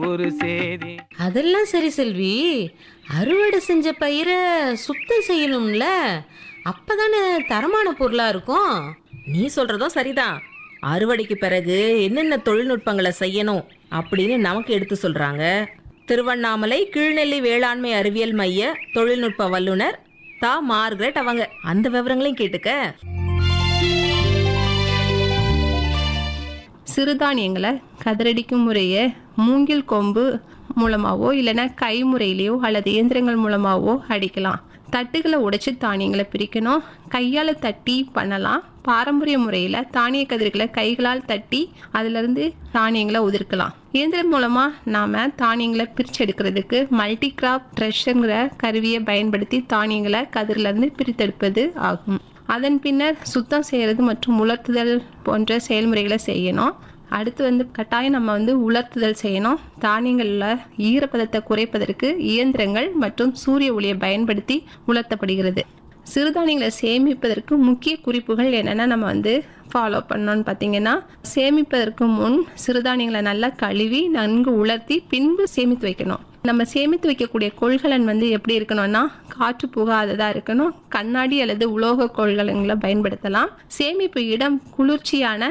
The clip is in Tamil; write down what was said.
ஒரு சேதி. அதெல்லாம் சரி செல்வி, அறுவடை செஞ்ச பயிரை சுத்தம் செய்யணும்ல, அப்பதானே தரமான பொருளா இருக்கும். நீ சொல்றதும் சரிதான். அறுவடைக்கு பிறகு என்னென்ன தொழில்நுட்பங்களை செய்யணும் அப்படின்னு நமக்கு எடுத்து சொல்றாங்க. திருவண்ணாமலை கீழ்நெல்லி வேளாண்மை அறிவியல் மைய தொழில்நுட்ப வல்லுனர் தா மார்கரெட் அவங்க அந்த விவரங்களையும் கேட்டுக்க. சிறுதானியங்களை கதிரடிக்கும் முறையை மூங்கில் கொம்பு மூலமாகவோ இல்லைன்னா கை முறையிலையோ அல்லது இயந்திரங்கள் மூலமாகவோ அடிக்கலாம். தட்டுகளை உடைச்சி தானியங்களை பிரிக்கணும். கையால் தட்டி பண்ணலாம். பாரம்பரிய முறையில் தானிய கதிர்களை கைகளால் தட்டி அதிலிருந்து தானியங்களை உதிர்க்கலாம். இயந்திரம் மூலமாக நாம் தானியங்களை பிரித்து எடுக்கிறதுக்கு மல்டி கிராப் த்ரெஷருங்கிற கருவியை பயன்படுத்தி தானியங்களை கதிரிலிருந்து பிரித்தெடுப்பது ஆகும். அதன் பின்னர் சுத்தம் செய்கிறது மற்றும் உலர்த்துதல் போன்ற செயல்முறைகளை செய்யணும். அடுத்து கட்டாயம் நம்ம உலர்த்துதல் செய்யணும். தானியங்களில் ஈரப்பதத்தை குறைப்பதற்கு இயந்திரங்கள் மற்றும் சூரிய ஒளியை பயன்படுத்தி உலர்த்தப்படுகிறது. சிறுதானியங்களை சேமிப்பதற்கு முக்கிய குறிப்புகள் என்னென்னா நம்ம ஃபாலோ பண்ணோன்னு பார்த்தீங்கன்னா, சேமிப்பதற்கு முன் சிறுதானியங்களை நல்லா கழுவி நன்கு உலர்த்தி பின்பு சேமித்து வைக்கணும். நம்ம சேமித்து வைக்கக்கூடிய கொள்கலன் எப்படி இருக்கணும்னா காற்று புகாததாக இருக்கணும். கண்ணாடி அல்லது உலோக கொள்கலன்களை பயன்படுத்தலாம். சேமிப்பு இடம் குளிர்ச்சியான